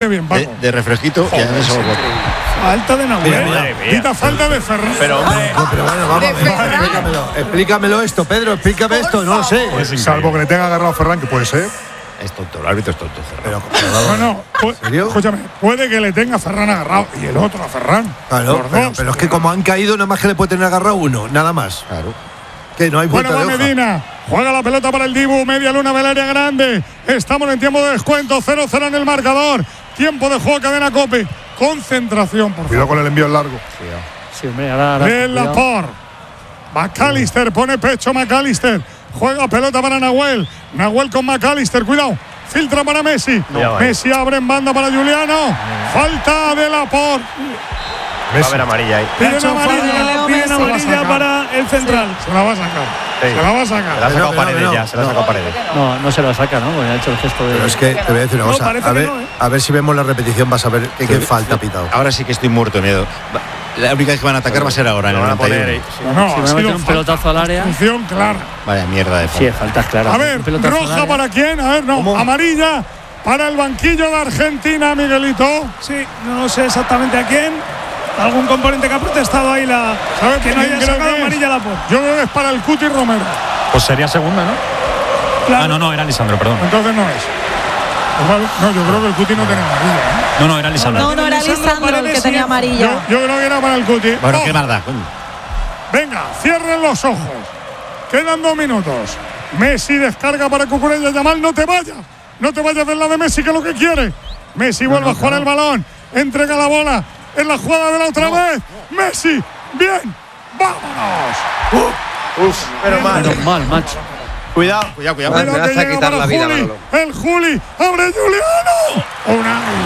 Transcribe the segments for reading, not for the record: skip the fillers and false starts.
pórtate bien, Paco. De refresquito y además solo 4. Falta de Nahuel. Quita falta de Ferran. Pero hombre, No, pero bueno, vamos, explícamelo esto, Pedro, explícame esto, no lo sé. Salvo que le tenga agarrado a Ferran, que puede ser. Es tonto, el árbitro es tonto. Pero No, serio? escúchame, puede que le tenga a Ferran agarrado y el otro a Ferran. Claro, Los dos. pero es que como han caído, nada más que le puede tener agarrado uno, nada más. Claro. Que no hay vuelta Bueno, va de hoja. Medina. Juega la pelota para el Dibu. Media luna del área grande. Estamos en tiempo de descuento. 0-0 en el marcador. Tiempo de juego, cadena Cope. Concentración, por Cuidado favor. con el envío largo. Sí, hombre, ahora De Laporte. McAllister pone pecho. McAllister. Juega pelota para Nahuel. Nahuel con McAllister. Cuidado. Filtra para Messi. Messi abre en banda para Juliano. Falta de Laporte. va a haber amarilla ahí. Piden amarilla. Piden amarilla para el central. Se la va a sacar. Sí. Se la va a Se la ha sacar. sacado No, Paredes no, ya, se la ha sacado Paredes. no se lo saca, ¿no? Porque ha hecho el gesto de. Pero es que te voy a decir una No, cosa. parece que no, ¿eh? A ver si vemos la repetición, vas a ver qué falta ha pitado. Ahora sí que estoy muerto de miedo. La única vez que van a atacar va a ser ahora, en Lo el van a poner 91. ahí. No, Si ha me sido mete un pelotazo al área. Función clara. Vaya mierda de Sí, faltas claras. A ver, Un pelotazo al roja área. para quién. A ver, no. Amarilla para el banquillo de Argentina, Miguelito. Sí, no sé exactamente a quién. Algún componente que ha protestado ahí ¿Sabes que no quién haya creo sacado que es? amarilla a Laporte. Yo creo que es para el Cuti Romero. Pues sería segunda, ¿no? Claro. Ah, no, era Lisandro, perdón. Entonces no es. Igual, no, yo creo que el Cuti no tenía amarilla. No, era Lisandro. No era Lisandro el que tenía amarilla. Yo creo que era para el Cuti. Bueno, Oh, qué maldad, coño. venga, cierren los ojos. Quedan 2 minutos. Messi descarga para Cucurella. Yamal, no te vayas. No te vayas del lado de Messi, que es lo que quiere. Messi vuelve a jugar el balón. Entrega la bola. En la jugada de la otra vez. Messi. Bien. ¡Vámonos! Pero mal. Menos mal, macho. Cuidado. Cuidado. Mira me que vas a llega quitar para la vida, Juli. Manolo. El Juli. ¡Abre Juliano! Unai.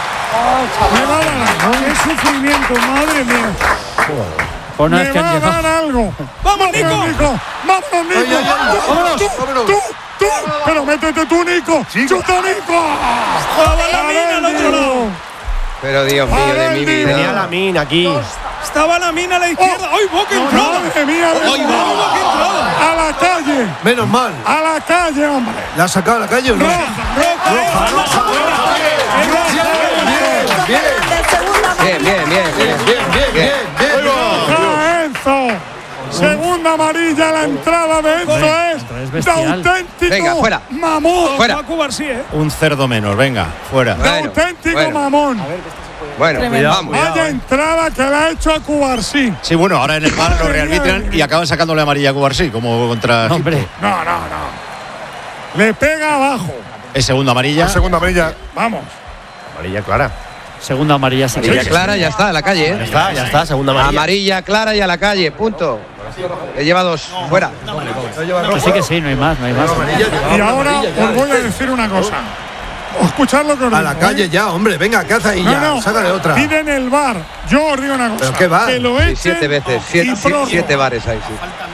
Me va a dar algo. ¡Qué sufrimiento, madre mía! O no es Me que va han a llegado. dar algo. ¡Vamos, Nico! ¡Vámonos, Nico! ¡Tú! ¡Pero métete tú, Nico! ¡Chuta, Nico! Estaba la mina al otro lado. Pero Dios mío de mi Tenía vida. la mina aquí. Estaba la mina a la izquierda. ¡Ay, boca entrada! ¡Madre mía! ¡A la calle! Menos mal. ¡A la calle, hombre! ¿La ha sacado a la calle o no? Bien. ¡A Enzo! Segunda amarilla, la entrada de Enzo es es de bestial. auténtico Venga, fuera. mamón. Fuera. Paco García, ¿eh? Un cerdo menos, venga, fuera. De auténtico mamón. Bueno, Tremendo. vamos. Vaya entrada que le ha hecho a Cubarsí. Sí, bueno, ahora en el bar lo rearbitran y acaban sacándole amarilla a Cubarsí, como contra. No, hombre. No. Le pega abajo. Es segunda amarilla. Segunda amarilla. Vamos. Amarilla clara. Segunda amarilla, sí. Amarilla clara, ya está, a la calle, ¿eh? Ya está, segunda amarilla. Amarilla clara y a la calle, punto. Le lleva 2, fuera. Que sí, no hay más, no hay más. Y ahora os voy a decir una cosa. Escuchad lo que os digo. A la calle ya, hombre, venga, ¿qué hace ahí ya? No, Sácale otra. piden el bar. Yo os digo una cosa. ¿Pero qué bar? Que lo Sí, echen 7 veces, y prórroga. 7 bares ahí, sí.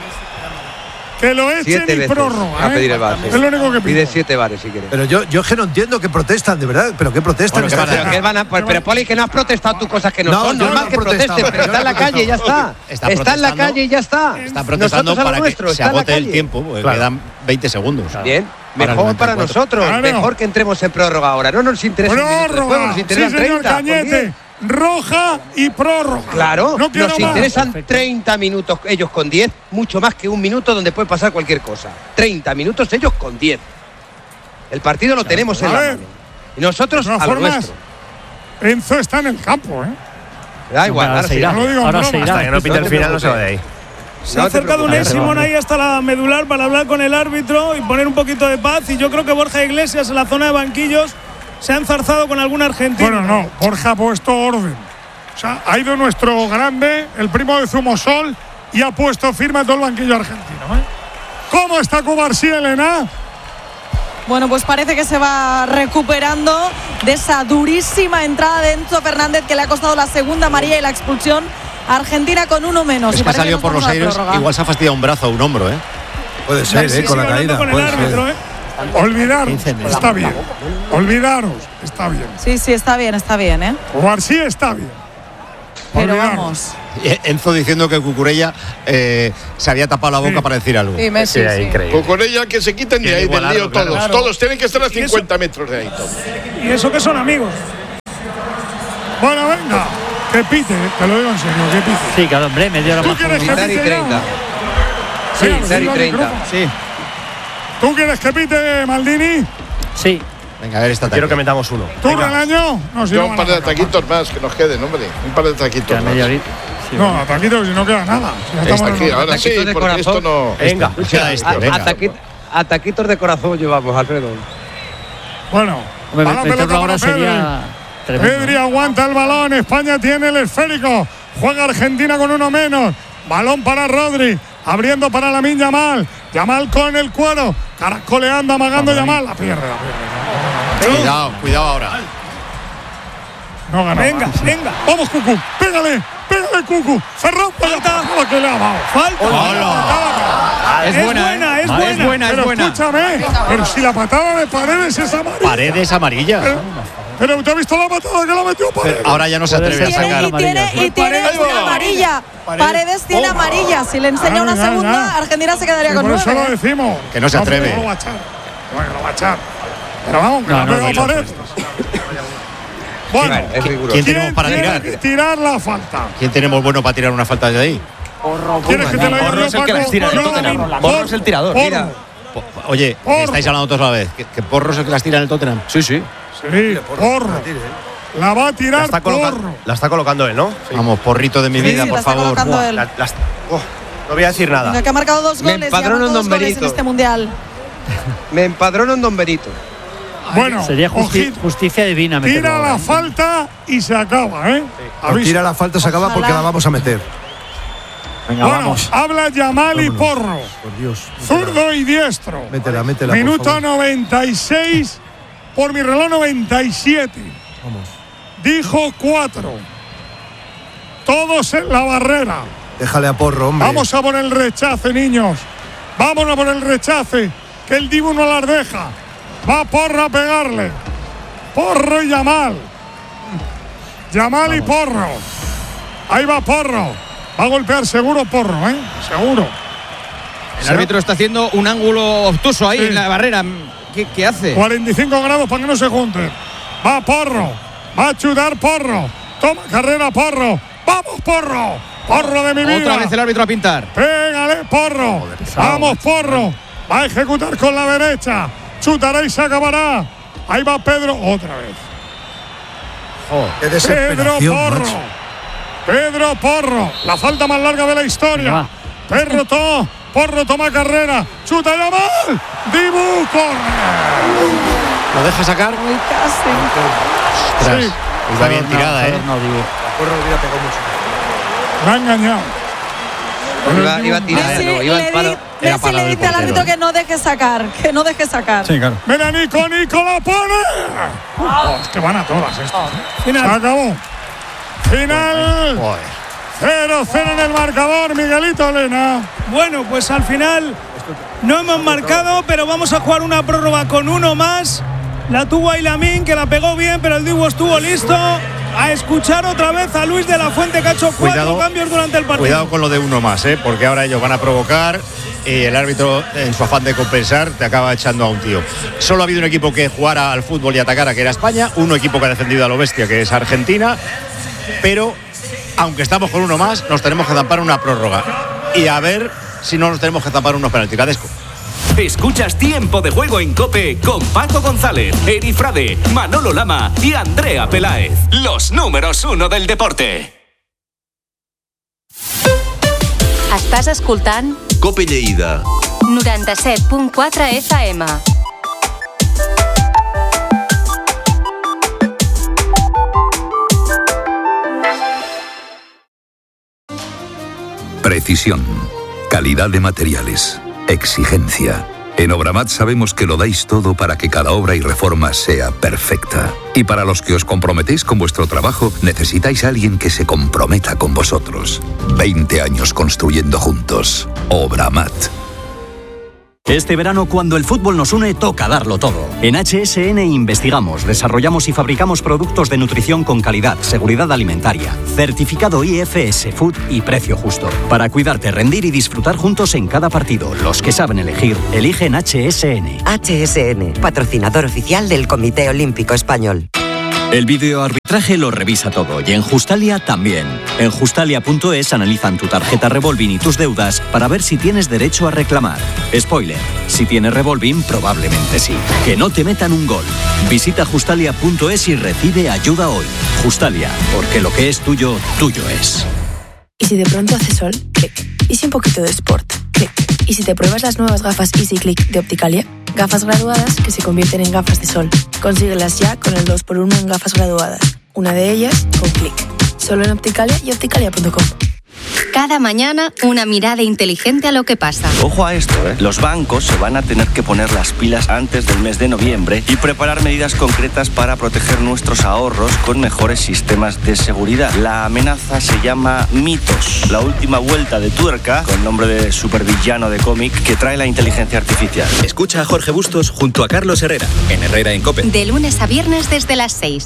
Que lo echen 7 y veces prórroga. a pedir el bar. sí. Es lo único que Pide pido. 7 bares si quieres. Pero yo es que no entiendo que protestan, de verdad. ¿Pero qué protestan? Bueno, ¿qué Esta pasa? gente? ¿Qué van a- pero Poli, que no has protestado tú cosas que no, No, son. yo Normal no he que protestado, protesten, pero yo está en no la he calle y ya está. Está Está en la protestando. calle y ya está. Está protestando Nosotros a lo para nuestro, que se está en la agote el calle. tiempo, porque Claro. quedan 20 segundos. Bien, Para el mejor para 94. nosotros. Claro. Mejor que entremos en prórroga ahora. No nos interesa un minuto de juego, Prórroga. nos Sí, interesan señor 30. pues Cañete. bien. Roja y prórroga. Claro, No quiero nos más. interesan 30 minutos ellos con 10, mucho más que un minuto donde puede pasar cualquier cosa. 30 minutos ellos con 10. El partido lo tenemos en A la ver. mano. Y nosotros De todas a lo formas, nuestro. Enzo está en el campo, ¿eh? Da igual, Ahora ahora se se irá. irá. No lo digo en Ahora broma. se irá. Hasta que no pite el final no se va de ahí. Se ha No te acercado preocupes. un Simón ahí hasta la medular para hablar con el árbitro y poner un poquito de paz. Y yo creo que Borja Iglesias en la zona de banquillos se ha enzarzado con algún argentino. Bueno, no. Borja ha puesto orden. O sea, ha ido nuestro grande, el primo de Zumosol, y ha puesto firme a todo el banquillo argentino, ¿eh? ¿Cómo está Cubarsí, Elena? Bueno, pues parece que se va recuperando de esa durísima entrada de Enzo Fernández que le ha costado la segunda amarilla y la expulsión. Argentina con uno menos. Es Y que ha parece salido nos por los vamos a la aires, prórroga. igual se ha fastidiado un brazo o un hombro, ¿eh? Puede ser, Sí, con la sigue hablando caída. con el Puede árbitro, ser. ¿eh? Olvidaros, está bien. Olvidaros, está bien. Sí, está bien, ¿eh? Cubarsí está bien. Pero Olvidaros. vamos. Enzo diciendo que Cucurella se había tapado la boca para decir algo. Sí, Messi, Sí, sí. increíble. Con ella que se quiten de Quiere ahí del igualarlo, lío todos. claro. Todos tienen que estar a 50 metros de ahí. Todos. Y eso que son amigos. Bueno, venga. Que pite, te lo digo en serio, que pite. Sí, claro, hombre, media hora ¿Tú más. quieres que Quitar y pite 30. ya? Sí, Venga, quitar y dilo al 30. micrófono. Sí. ¿Tú quieres que pite, Maldini? Sí. Venga, a ver esta Quiero que tarde. metamos uno. ¿Tú el año? No, si Yo no un van par a de sacar. taquitos más que nos queden, hombre. Un par de taquitos Queda más. media horita. Sí, No, bueno. ataquito, si no queda nada. Si ya Está estamos aquí, en ahora sí, Taquitos de porque esto corazón. no. Venga. Escucha venga. A taquitos de corazón llevamos, Alfredo. Bueno, Hombre, va la meterlo pelota ahora para Pedri. sería tremendo. Pedri aguanta el balón. España tiene el esférico. Juega Argentina con uno menos. Balón para Rodri. Abriendo para Lamine Yamal. Yamal con el cuero. Caracoleando, amagando Yamal. La pierde. Cuidado ahora. No gana. Venga, venga. Vamos, Cucu. Pégale, Cucu. Se rompe la patada que le ha dado. Falta. Es buena, es buena. Pero escúchame. Pero si la patada de Paredes es amarilla. Paredes amarilla. Pero ¿te has visto la patada que la metió Paredes? Ahora ya no se Puede atreve a ser. sacar. Y tiene amarilla. Paredes tiene amarilla. Si le enseña una segunda, Argentina se quedaría con Por eso 9. lo decimos. Que no se atreve. No lo va a echar. Bueno, lo va a echar. Pero vamos, que No, la no, pegó no, Paredes. Bueno, Es riguroso. ¿Quién tenemos para tiene tirar? que tirar la falta. ¿Quién tenemos bueno para tirar una falta de ahí? ¿Quieres que te la diga Porro yo, es el que Paco? las tira en el Yo, Tottenham. Porro, Porro es el tirador. Porro. Mira. Oye, Porro. estáis hablando todos a la vez. ¿Que Porro es el que las tira en el Tottenham? Sí, sí. Sí, Porro. La va a La tirar está, Porro. la está colocando él, ¿no? Vamos, porrito de mi vida, Sí, la por está favor. colocando él. No voy a decir nada. Venga, que ha marcado 2 Me goles. empadrono lleva en 2 Don goles en Benito. este mundial. Me empadrono en Don Benito. Bueno, Sería ojito. justicia divina meterlo Tira ahora, la ¿eh? falta y se acaba, ¿eh? Aviso. Tira la falta, se acaba Ojalá. porque la vamos a meter. Venga, Bueno, vamos. habla Yamal y Porro. Por Dios. Zurdo y diestro. Métela, por Minuto favor. 96. Por mi reloj 97. Vamos. Dijo 4. Todos en la barrera. Déjale a Porro, hombre. Vamos a por el rechace, niños. Vámonos a por el rechace. Que el Dibu no las deja. Va Porro a pegarle. Porro y Yamal. Yamal y Porro. Ahí va Porro. Va a golpear seguro Porro, ¿eh? Seguro. El árbitro está haciendo un ángulo obtuso ahí Sí. en la barrera. ¿Qué hace? 45 grados para que no se junten. Va Porro. Va a chutar Porro. Toma carrera Porro. ¡Vamos, Porro! ¡Porro de mi vida! Otra vez el árbitro a pintar. ¡Pégale, Porro! ¡Vamos, Porro! Va a ejecutar con la derecha. Chutará y se acabará. Ahí va Pedro otra vez. Qué Pedro desesperación, Porro. macho. Pedro Porro. La falta más larga de la historia. Porro toma carrera. Chuta Yamal. Dibu corre. ¿Lo deja sacar? Muy casi. Ostras. Sí. Está bien tirada, ¿eh? No, digo. Porro hubiera pegado mucho. La ha engañado. Iba a tirar, Messi no, iba al palo. Era Messi palo le del dice al portero. árbitro que no deje sacar. Que no deje sacar. Sí, claro. Mira, Nico la pone. Es que van a todas estas. Se acabó. Final. 0-0 en el marcador, Miguelito Elena. Bueno, pues al final no hemos marcado, pero vamos a jugar una prórroga con uno más. La tuvo Lamine, que la pegó bien, pero el Dibu estuvo listo. A escuchar otra vez a Luis de la Fuente, que ha hecho 4 cambios durante el partido. Cuidado con lo de uno más, porque ahora ellos van a provocar y el árbitro, en su afán de compensar, te acaba echando a un tío. Solo ha habido un equipo que jugara al fútbol y atacara, que era España, un equipo que ha defendido a lo bestia, que es Argentina, pero aunque estamos con uno más, nos tenemos que zampar una prórroga y a ver si no nos tenemos que zampar unos penaltis. Cadesco. Escuchas Tiempo de Juego en COPE con Paco González, Eri Frade, Manolo Lama y Andrea Peláez. Los números 1 del deporte. Estàs escoltant COPE Lleida 97.4 FM. Precisión, calidad de materiales, exigencia. En Obramat sabemos que lo dais todo para que cada obra y reforma sea perfecta. Y para los que os comprometéis con vuestro trabajo, necesitáis a alguien que se comprometa con vosotros. 20 años construyendo juntos. Obramat. Este verano, cuando el fútbol nos une, toca darlo todo. En HSN investigamos, desarrollamos y fabricamos productos de nutrición con calidad, seguridad alimentaria, certificado IFS Food y precio justo. Para cuidarte, rendir y disfrutar juntos en cada partido. Los que saben elegir, eligen HSN. HSN, patrocinador oficial del Comité Olímpico Español. El videoarbitraje lo revisa todo y en Justalia también. En Justalia.es analizan tu tarjeta Revolving y tus deudas para ver si tienes derecho a reclamar. Spoiler, si tienes Revolving probablemente sí. Que no te metan un gol. Visita Justalia.es y recibe ayuda hoy. Justalia, porque lo que es tuyo, tuyo es. ¿Y si de pronto hace sol? Clic. ¿Y si un poquito de sport? Clic. ¿Y si te pruebas las nuevas gafas Easy Click de Opticalia? Gafas graduadas que se convierten en gafas de sol. Consíguelas ya con el 2x1 en gafas graduadas. Una de ellas con Clic. Solo en Opticalia y opticalia.com. Cada mañana, una mirada inteligente a lo que pasa. Ojo a esto, ¿eh? Los bancos se van a tener que poner las pilas antes del mes de noviembre y preparar medidas concretas para proteger nuestros ahorros con mejores sistemas de seguridad. La amenaza se llama Mitos, la última vuelta de tuerca, con nombre de supervillano de cómic, que trae la inteligencia artificial. Escucha a Jorge Bustos junto a Carlos Herrera, en Herrera en COPE. De lunes a viernes desde las 6.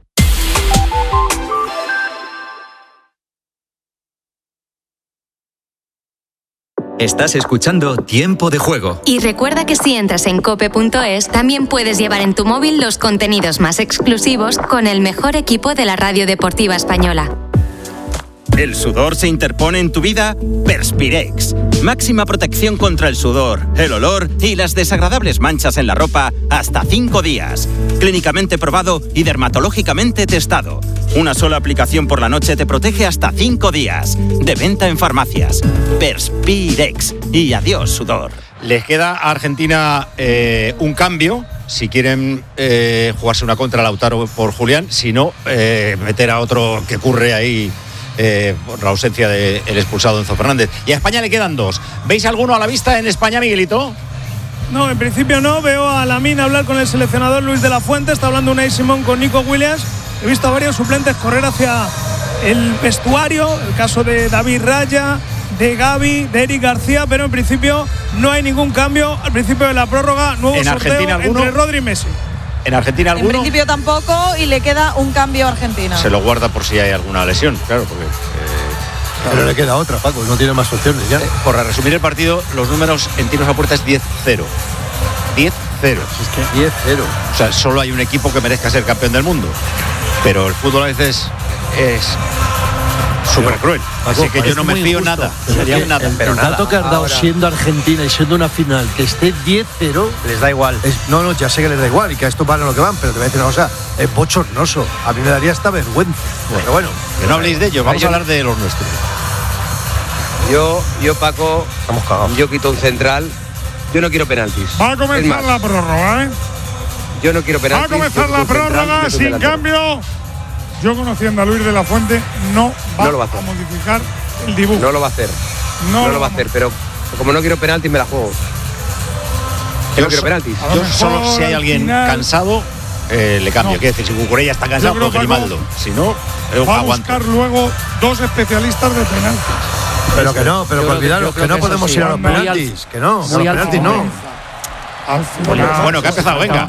Estás escuchando Tiempo de Juego. Y recuerda que si entras en cope.es, también puedes llevar en tu móvil los contenidos más exclusivos con el mejor equipo de la radio deportiva española. ¿El sudor se interpone en tu vida? Perspirex. Máxima protección contra el sudor, el olor y las desagradables manchas en la ropa hasta 5 días. Clínicamente probado y dermatológicamente testado. Una sola aplicación por la noche te protege hasta 5 días. De venta en farmacias. Perspirex. Y adiós, sudor. Les queda a Argentina un cambio. Si quieren jugarse una contra Lautaro por Julián. Si no, meter a otro que curre ahí. Por la ausencia del expulsado Enzo Fernández. Y a España le quedan 2. ¿Veis alguno a la vista en España, Miguelito? No, en principio no. Veo a Lamine hablar con el seleccionador Luis de la Fuente. Está hablando Unai Simón con Nico Williams. He visto a varios suplentes correr hacia el vestuario. El caso de David Raya, de Gavi, de Eric García. Pero en principio no hay ningún cambio. Al principio de la prórroga, nuevo ¿En sorteo Argentina entre Rodri y Messi. ¿En Argentina alguno? En principio tampoco, y le queda un cambio a Argentina. Se lo guarda por si hay alguna lesión, claro, porque... Pero le queda otra, Paco, no tiene más opciones ya. Por resumir el partido, los números en tiros a puerta es 10-0. 10-0. Es que 10-0. O sea, solo hay un equipo que merezca ser campeón del mundo. Pero el fútbol a veces es súper cruel. Así que yo no me fío nada. Sería nada. Pero el dato que has dado siendo Argentina y siendo una final que esté 10-0, les da igual. No, ya sé que les da igual y que a esto van a lo que van, pero te voy a decir una cosa, es bochornoso. A mí me daría hasta vergüenza. Pero bueno, que no habléis de ellos, vamos a hablar de los nuestros. Yo Paco, estamos cagados. Yo quito un central. Yo no quiero penaltis. Va a comenzar la prórroga, ¿eh? Yo no quiero penaltis. Va a comenzar la prórroga sin cambio. Yo, conociendo a Luis de la Fuente, no va a modificar el dibujo. No lo va a hacer. No lo va a hacer, pero como no quiero penaltis, me la juego. Yo no quiero penaltis. Yo solo si hay alguien cansado, le cambio. Quiere decir, si Cucurella está cansado, pues Grimaldo. Si no, va a buscar luego 2 especialistas de penaltis. Pero que no, pero olvidaros que no podemos ir a los penaltis. Que no, a los penaltis no. Bueno, que ha empezado, venga.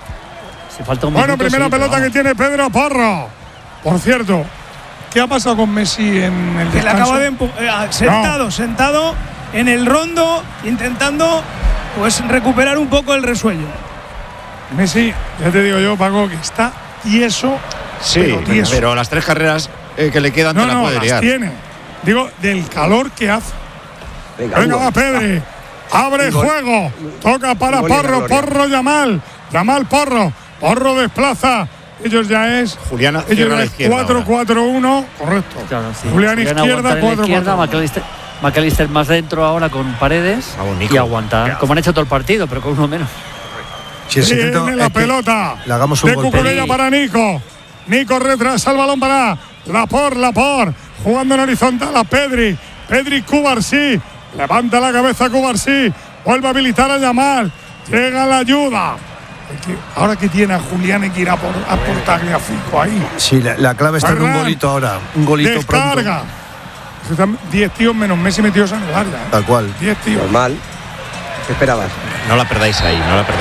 Bueno, primera pelota que tiene Pedro Porro. Por cierto, ¿qué ha pasado con Messi en el descanso? Que le acaba de sentado en el rondo, intentando pues recuperar un poco el resuello. Messi, ya te digo yo, Paco, que está tieso. Sí, pero las 3 carreras que le quedan te la puede liar. Tiene. Digo, del calor que hace. Venga, va Pedri. Abre juego. Toca para Porro. Porro Yamal. Yamal Porro. Porro desplaza. Ellos ya es. Julián cierra la izquierda. 4-4-1. Correcto. Claro, sí. Julián izquierda, 4-4. McAllister más dentro ahora con Paredes. Y aguantar. Como han hecho todo el partido, pero con uno menos. Tiene la pelota. Le hagamos un de Cucurella para Nico. Nico retrasa el balón para Laporte. Jugando en horizontal a Pedri. Pedri Cubarsí. Levanta la cabeza Cubarsí. Vuelve a habilitar a Yamal. Llega la ayuda. Ahora que tiene a Julián hay que ir a por Tagliafico ahí. Sí, la clave está en un golito ahora. Un golito descarga. Pronto. 10 tíos menos Messi metidos en el área. Tal cual. 10 tíos. Normal. ¿Qué esperabas? No la perdáis ahí.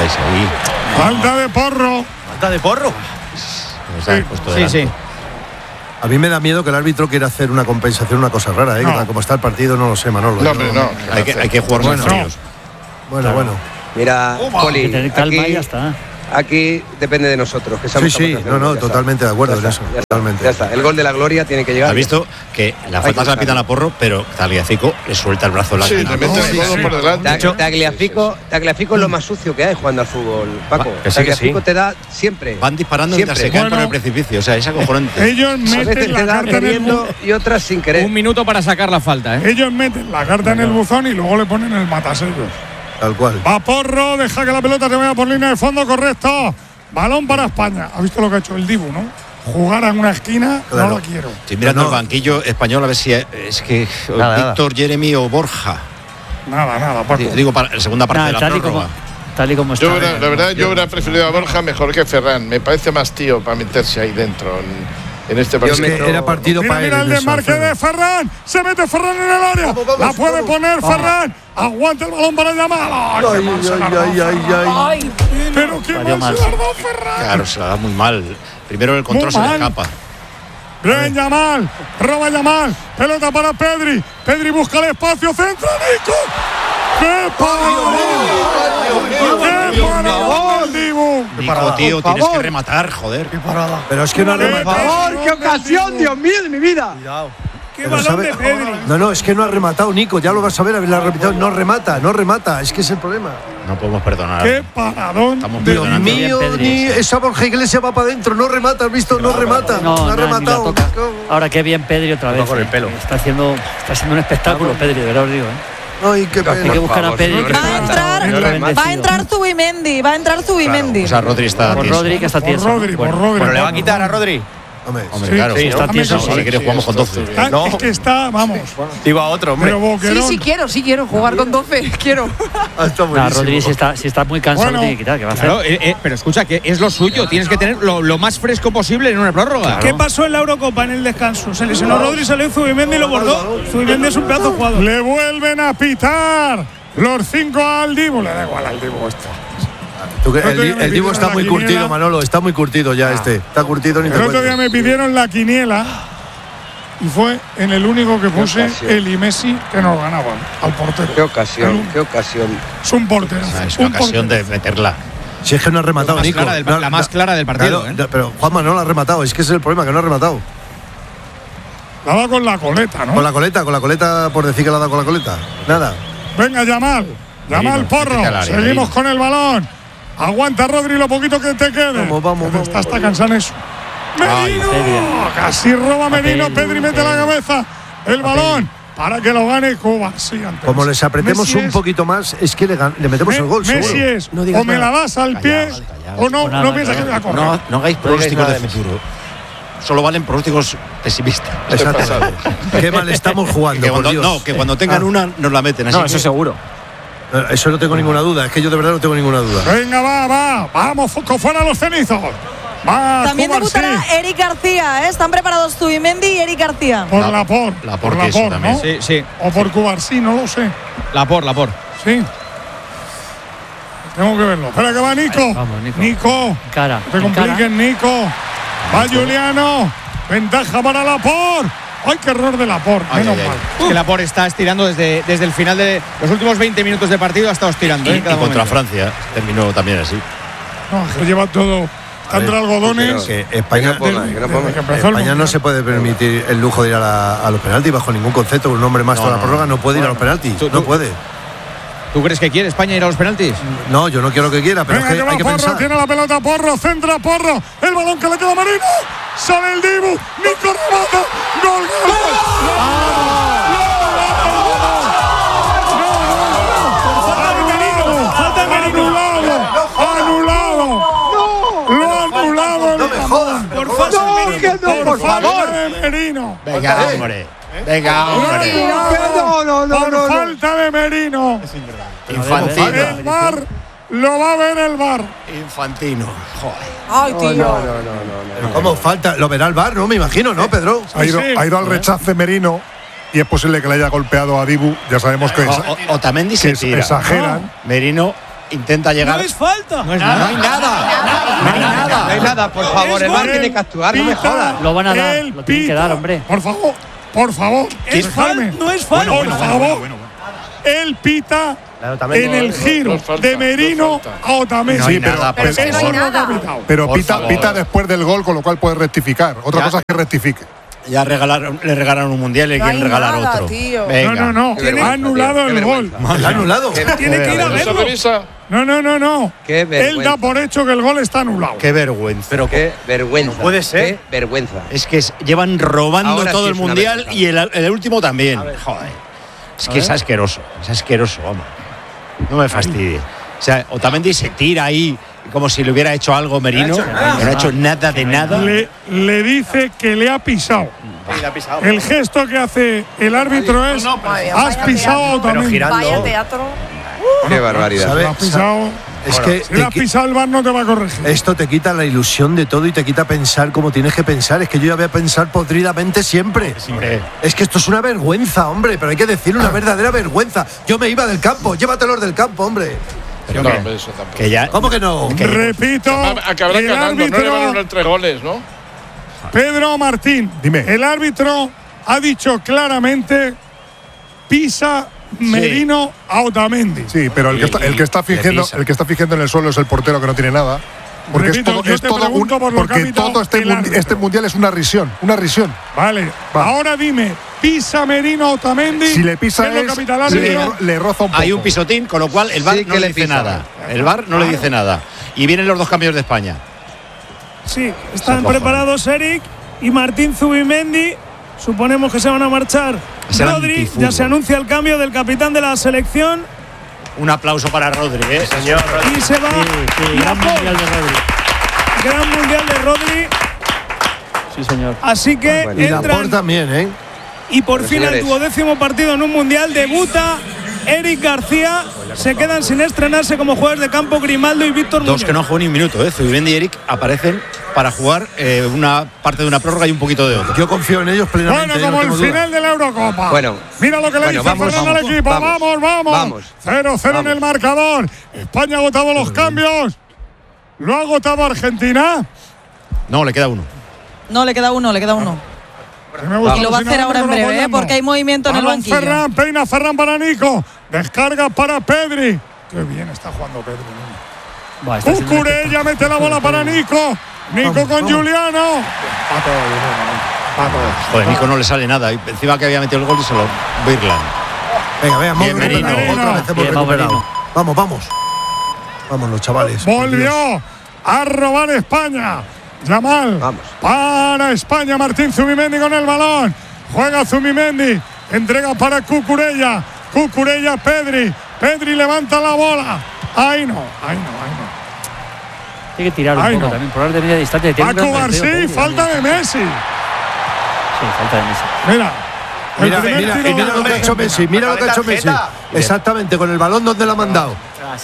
Falta de Porro. ¿Falta de Porro? Sí. A mí me da miedo que el árbitro quiera hacer una compensación, una cosa rara, ¿eh? No. Como está el partido, no lo sé, Manolo. No. Hay que jugar más fríos. Bueno. Mira, Poli, calma y ya está. Aquí depende de nosotros. Que seamos Sí, totalmente de acuerdo en eso. Totalmente. Ya está. El gol de la gloria tiene que llegar. Ha visto que la falta se la pitan a Porro, pero Tagliafico le suelta el brazo en la esquina. por delante. Tagliafico es lo más sucio que hay jugando al fútbol, Paco. Tagliafico te da siempre. Van disparando mientras se caen por el precipicio. O sea, es acojonante. Ellos meten la carta en el buzón y otras sin querer. Un minuto para sacar la falta, ¿eh? Ellos meten la carta en el buzón y luego le ponen el matasellos. Tal cual. Va Porro, deja que la pelota se vaya por línea de fondo, correcto. Balón para España. ¿Ha visto lo que ha hecho el Dibu, no? Jugar en una esquina, no lo quiero. Estoy mirando el banquillo español a ver si es que Víctor, Jeremy o Borja. Nada, Paco. Digo, para la segunda parte de la prórroga. Tal y como está. La verdad, yo hubiera preferido a Borja mejor que Ferran. Me parece más tío para meterse ahí dentro en este partido. Era partido para él. Mira el desmarque de Ferran. Se mete Ferran en el área. La puede poner Ferran. Aguanta el balón para Yamal. Ay. Pero qué mal se la ha dado Ferran. Claro, se la da muy mal. Primero el control se le escapa. Bien, Yamal. Roba Yamal. Pelota para Pedri. Pedri busca el espacio. Centra Nico. ¡Qué parada! ¡Qué parada! Nico, tío, tienes que rematar, joder. ¡Qué parada! Pero es que no ha rematado. ¡Por favor, qué ocasión, Dios mío de mi vida! Cuidado. ¡Qué balón de Pedri! No, es que no ha rematado, Nico. Ya lo vas a ver, la repetido. No remata. Es que es el problema. No podemos perdonar. ¡Qué paradón! Dios mío, ni esa Borja Iglesias va para adentro. No remata, ¿has visto? No remata. No ha rematado. Ahora qué bien Pedri otra vez. Con el pelo. Está haciendo un espectáculo Pedri, de verdad os digo, Ay, qué pena. Hay que buscar a Pedri. Va a entrar Zubimendi. O sea, Rodri está por tieso. Rodri, que está tieso. Por Rodri. Pero le va a quitar a Rodri. Hombre, claro. Sí, está tieso. Si quiere jugamos con 12. Es que está, vamos. Digo a otro, hombre. Pero Boquerón. Sí quiero jugar con 12. Quiero. Rodri si está muy cansado, tiene que quitar. ¿Qué va a hacer? Claro, pero escucha, que es lo suyo. Tienes que tener lo más fresco posible en una prórroga. ¿Qué pasó en la Eurocopa en el descanso? Se lesionó Rodri, salió Zubimendi y lo bordó. Zubimendi es un pedazo de jugador. Le vuelven a pitar los 5 al Dibu. Le da igual al Dibu esto. El Dibu está muy curtido, Manolo. Está muy curtido ya Está curtido ni te El otro día me pidieron la quiniela y fue en el único que puse él y Messi que nos ganaban al portero. Qué ocasión. Es un portero. Es una ocasión de meterla. Si es que no ha rematado, Nico. La más clara del partido. Pero Juanma no la ha rematado. Es que ese es el problema, que no ha rematado. La da con la coleta, ¿no? Con la coleta, por decir que la da con la coleta. Nada. Venga, Yamal. Porro. Seguimos con el balón. Aguanta, Rodri, lo poquito que te quede. Vamos. Está cansado eso. ¡¡Merino! Casi roba Merino. Pedri mete la cabeza. El balón para que lo gane Cuba. Sí, como les apretemos un poquito más, es que le metemos el gol. Messi es, o me la das al pie, o no piensas que voy a correr. No hagáis pronósticos de futuro. Solo valen pronósticos pesimistas. Exactamente. Qué mal estamos jugando, por Dios. Que cuando tengan una, nos la meten. Así eso seguro. Eso no tengo ninguna duda. Es que yo de verdad no tengo ninguna duda. Venga, va. Vamos, fuera los cenizos. También debutará Eric García, ¿eh? Están preparados Zubimendi y Eric García. Por Laporte, también. Sí. O por Cubarsí, no lo sé. Laporte. Sí. Tengo que verlo. Espera que va Nico. Vamos, Nico. Cara. No te compliquen, Nico. Va Juliano. Ventaja para Laporte. ¡Ay, qué error de Laporte! Menos mal. Es que Laporte está estirando desde el final de los últimos 20 minutos de partido, ha estado estirando. Y contra Francia terminó también así. No, que lleva todo entre algodones. Que España no se puede permitir el lujo de ir a los penaltis bajo ningún concepto. Un hombre más toda la prórroga no puede ir a los penaltis. No puede. ¿Tú crees que quiere España ir a los penaltis? No, yo no quiero que quiera, pero venga, es que hay que Porro, pensar. Tiene la pelota Porro, centra Porro, el balón que le queda a Merino, sale el Dibu, Nico remata, gol. Anulado. No me jodas. Por favor. Merino. Venga, hombre. Por falta de Merino. Infantino. El VAR lo va a ver el VAR. Infantino. Joder. Ay, tío. No. ¿Cómo falta? Lo verá el VAR, ¿no? Me imagino, ¿no, Pedro? Ha ido al rechace Merino y es posible que le haya golpeado a Dibu. Ya sabemos que Otamendi se tira. Exageran. Merino intenta llegar. No es falta. No hay nada, por favor. El VAR tiene que actuar, no me jodas. Lo van a dar, lo tienen que dar, hombre. Por favor. No es falta. Por favor. Él pita en el giro de Merino a Otamendi. Sí, pero pita después del gol, con lo cual puede rectificar. Otra cosa es que rectifique. Ya le regalaron un mundial y quieren regalar otro. Venga. No. Ha anulado el gol. ¿Ha anulado? Tiene que ir a verlo. No. Él da por hecho que el gol está anulado. Qué vergüenza. Pero qué vergüenza. No puede ser. Qué vergüenza. Es que llevan robando Ahora todo sí el es una mundial vergüenza. y el último también. Joder. Es que es asqueroso, vamos. No me fastidie. O sea, Otamendi se tira ahí como si le hubiera hecho algo Merino, que no ha hecho nada de nada. Le dice que le ha pisado. El gesto que hace el árbitro es: has pisado a Otamendi. Vaya teatro. Qué barbaridad. Si lo has pisado, Es que si lo has pisado, el VAR no te va a corregir. esto te quita la ilusión de todo y te quita pensar como tienes que pensar. Es que yo ya voy a pensar podridamente siempre. Es que esto es una vergüenza, hombre, pero hay que decirlo, una verdadera vergüenza. Yo me iba del campo, llévatelos del campo, hombre. Pero no, eso tampoco. Que ya, ¿Cómo que no? Repito, Acabará el ganando, no le van a árbitro anular 3 goles, ¿no? Pedro Martín, Dime. el árbitro ha dicho claramente: pisa Merino a Otamendi. Sí, pero el que está fingiendo en el suelo es el portero, que no tiene nada. Porque Repito, yo te pregunto por lo que ha porque pitado todo el árbitro. este mundial es una risión. Vale, ahora dime, ¿pisa Merino a Otamendi? Si le pisa ¿Qué es lo que pita el árbitro? le roza un poco. hay un pisotín, con lo cual el VAR Sí, no que le le dice pisa. nada. El VAR no le dice nada. Y vienen los dos cambios de España. Sí, están preparados Eric y Martín Zubimendi. Suponemos que se van a marchar. Es el Rodri, antifútbol. ya se anuncia el cambio del capitán de la selección Un aplauso para Rodri, Señor. y se va. Gran mundial de Rodri. Gran mundial de Rodri. Sí, señor. Así que Y Laporte entran. también, ¿eh? Y por fin el señores. 12º partido en un mundial debuta Eric García. Se quedan sin estrenarse como jugadores de campo Grimaldo y Víctor Dos Muñoz. que no han jugado ni un minuto, Zubimendi y Eric aparecen para jugar una parte de una prórroga y un poquito de otra. Yo confío en ellos plenamente. Bueno, como no el tengo duda. final de la Eurocopa. Bueno. Mira lo que le Bueno, dice vamos, Fernando al vamos, equipo. Vamos. 0-0 en el marcador. España ha agotado los cambios. ¿Lo ha agotado Argentina? No, le queda uno. No, le queda uno. Y lo va a hacer ahora en breve, porque hay movimiento en el Balón banquillo. Ferran, peina Ferran para Nico. Descarga para Pedri. Qué bien está jugando Pedri. Buah, está haciendo un Cucurella mete la bola para Nico. Nico con Juliano. Joder, Nico no le sale nada. Y encima que había metido el gol y se lo Birland. Venga, hemos Bien, recuperado. Merino. Otra vez hemos Bien, recuperado. Merino. Vamos. Vamos los chavales. por Dios. Volvió a robar España. Yamal. Vamos. Para España. Martín Zubimendi con el balón. Juega Zubimendi. Entrega para Cucurella. Cucurella, Pedri. Pedri levanta la bola. Ahí no. Tiene que tirar un Ay, poco no. también, probar de media distancia. Tiene un gran Paco golpeo, García, Pedri, falta también. de Messi. Sí, falta de Messi. Mira. el Mira, primer mira, tiro y mira de lo que ha hecho Messi. Mira lo que ha hecho Messi. Exactamente, con el balón donde lo ha mandado.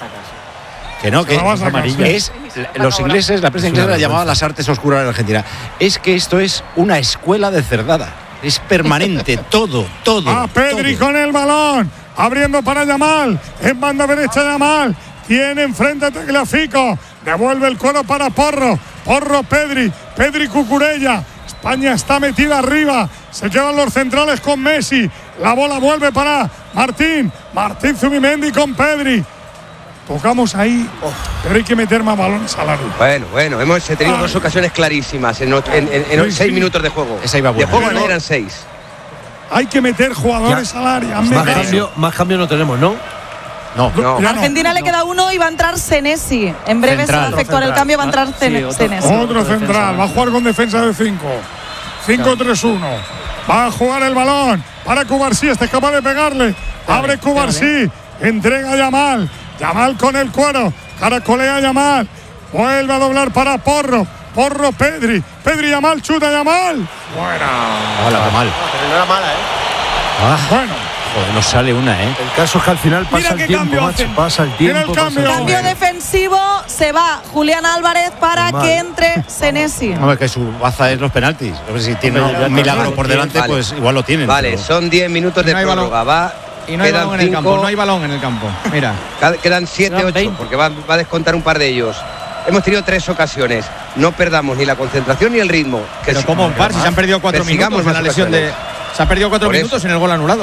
Que no, que Se la va a sacar, sí. es los ingleses, la prensa inglesa la llamaba las artes oscuras de Argentina. Es que esto es una escuela de cerdada. Es permanente, todo. A Pedri todo. con el balón. Abriendo para Yamal. En banda derecha Yamal. Tiene enfrente a Tagliafico. Devuelve el cuero para Porro. Porro Pedri. Pedri Cucurella. España está metida arriba. Se quedan los centrales con Messi. La bola vuelve para Martín. Martín Zubimendi con Pedri. Tocamos ahí, pero hay que meter más balones al área. Bueno, hemos tenido dos ocasiones clarísimas en 6 minutos de juego. Esa iba buena. De juego no eran 6. Hay que meter jugadores al área. Más cambio no tenemos, ¿no? No. Ya A Argentina le queda uno y va a entrar Senesi. En breve se va a efectuar el cambio, va a entrar Senesi. Otro central, va a jugar con defensa de 5. 5-3-1. Va a jugar el balón para Cubarsí, este es capaz de pegarle. Abre Cubarsí, entrega a Yamal. Yamal con el cuero, caracolea a Yamal. Vuelve a doblar para Porro. Porro Pedri. Pedri Yamal, chuta Yamal. Buena. Hola, qué mal. Pero no era mala, Bueno. Joder, nos sale una, El caso es que al final Mira pasa qué el tiempo, cambio macho. hacen. Pasa el Mira tiempo. el pasa cambio. Cambio defensivo, se va Julián Álvarez para Normal. que entre Senesi. Hombre, que su baza es los penaltis. A ver si tiene un milagro por delante, Vale. pues igual lo tienen. Vale, pero- son 10 minutos de No hay balón. prórroga. Va. Y no hay Quedan balón en el campo, 5. no hay balón en el campo. Mira. Quedan 7, 8, porque va a descontar un par de ellos. Hemos tenido 3 ocasiones. No perdamos ni la concentración ni el ritmo. Pero si- como un par, si se han perdido 4 que sigamos minutos en la más lesión de. ocasiones. Se han perdido 4 Por eso. minutos en el gol anulado.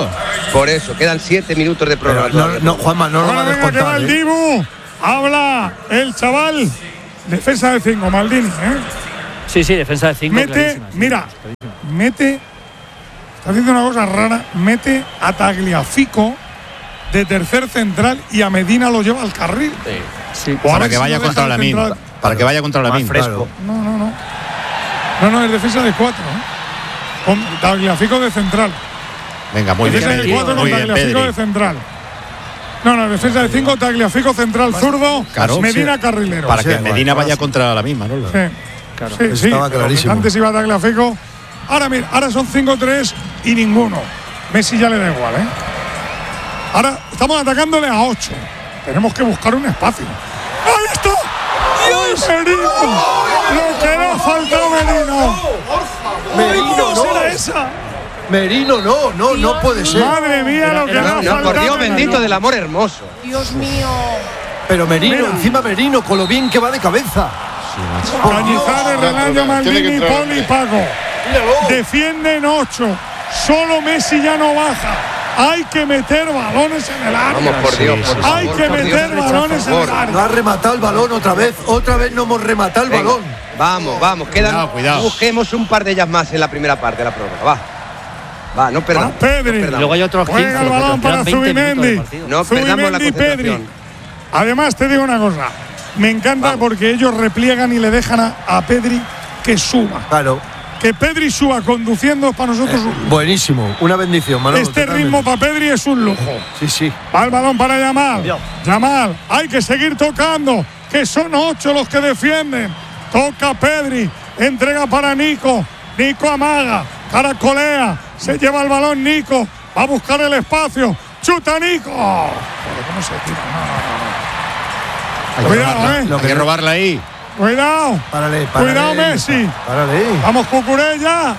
Por eso, quedan 7 minutos de prórroga. No, Juanma, no lo va a Venga, que va el Dibu. Habla el chaval. Defensa de 5, Maldini, Sí, defensa de 5. Mete, mira, mete. Está haciendo una cosa rara. Mete a Tagliafico de tercer central y a Medina lo lleva al carril. Sí. Para que vaya contra la min. Para que vaya contra la min. Fresco. No, es defensa de 4. Con Tagliafico de central. Venga, muy bien. Defensa de 4 con Tagliafico de central. No, defensa de 5, Tagliafico central zurdo, Claro, Medina carrilero. Para que Medina vaya contra la misma, ¿no? Sí, estaba clarísimo. Antes iba Tagliafico. Ahora mira, ahora son 5-3 y ninguno. Messi ya le da igual, Ahora estamos atacándole a 8. Tenemos que buscar un espacio. ¡Ahí está! ¡Dios! Merino. Lo que le ha faltado Merino. Merino no era esa. Merino no puede ser. Madre mía, lo que le ha faltado. Por Dios bendito del amor hermoso. Dios mío. Pero Merino, encima Merino, con lo bien que va de cabeza. Cañizares, Renato, Maldini, Poli y Paco. Defienden 8. Solo Messi ya no baja. Hay que meter balones en el área. Vamos, por Dios, por favor. Hay que meter balones en el área. No ha rematado el balón otra vez no hemos rematado el balón. Vamos, quedan. Cuidado. Busquemos un par de ellas más en la primera parte de la prórroga. Va, no perdamos. Pedri. Luego hay otros 15. Juega el balón para Zubimendi. No perdamos la Zubimendi, Pedri. concentración. Además, te digo una cosa. Me encanta porque ellos repliegan y le dejan a Pedri que suba. Claro. Que Pedri suba conduciendo es para nosotros un lujo. Buenísimo, una bendición, Manolo. Este ritmo para Pedri es un lujo. Sí. Va el balón para Yamal. Yamal, hay que seguir tocando, que son 8 los que defienden. Toca Pedri, entrega para Nico. Nico amaga, caracolea, se lleva el balón Nico, va a buscar el espacio. ¡Chuta Nico! Joder, ¿cómo se tira? No. Cuidado, Hay que robarla ahí. Cuidado. Párale. Cuidado, Messi. Párale. Vamos, Cucurella.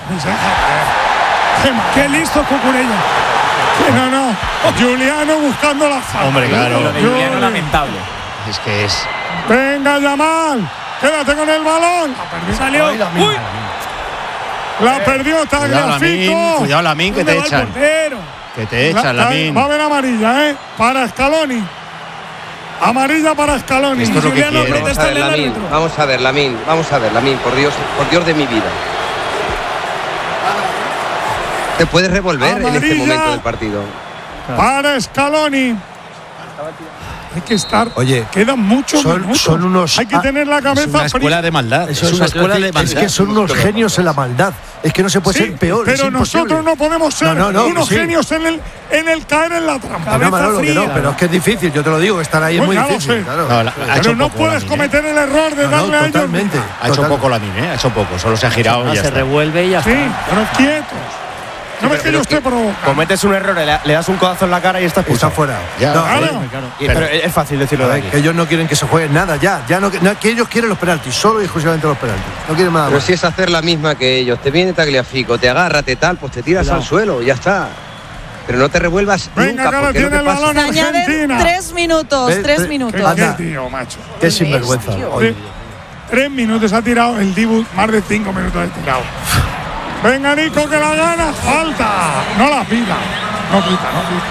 Qué listo, Cucurella. No. Juliano buscando la falta. Hombre, claro. Lo de Juliano lamentable. Es que es. Venga, Yamal. Quédate con el balón. Salió. Uy. La perdió Tagliafico. Cuidado, Lamin, que te echan. Que te echan, Lamin. Va a haber amarilla, para Scaloni. Amarilla para Scaloni. Esto es lo que quiere. Vamos a ver, Lamin, por Dios de mi vida. Te puedes revolver amarilla en este momento del partido. Para Scaloni. Hay que estar. Oye, quedan muchos minutos. Son unos. Hay que tener la cabeza. Es una escuela de maldad. Es una escuela de maldad. Es que son unos genios en la maldad. Es que no se puede ser peor. Pero nosotros no podemos ser unos genios en el caer en la trampa. No, Manolo, que no, pero es que es difícil, yo te lo digo, estar ahí es muy difícil. Claro. Pero no puedes cometer el error de darle a ellos. Totalmente. Ha hecho poco Lamin, ha hecho poco. Solo se ha girado y ya se está. revuelve y ya está. Sí, pero quietos. No ves que yo esté provocando. Cometes un error, le das un codazo en la cara y estás fuera. Ya, pero es fácil decirlo de aquí. Que ellos no quieren que se juegue nada ya. Que ellos quieren los penaltis, solo y exclusivamente los penaltis. No quieren nada Pero más. si es hacer la misma que ellos, te viene Tagliafico, te agarra, te tal, pues te tiras al suelo, ya está. Pero no te revuelvas nunca, porque lo que pasa. Se añaden 3 minutos, 3 minutos. Qué tío, macho. Qué sinvergüenza. 3 minutos ha tirado el Dibu, más de 5 minutos ha tirado. Venga, Nico, que la gana. Falta. No la pida. No pita.